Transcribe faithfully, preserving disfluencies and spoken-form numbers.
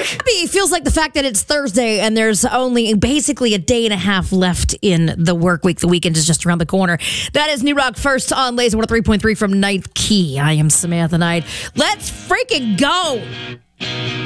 It feels like the fact that it's Thursday and there's only basically a day and a half left in the work week. The weekend is just around the corner. That is New Rock First on Laser one oh three point three from Ninth Key. I am Samantha Knight. Let's freaking go.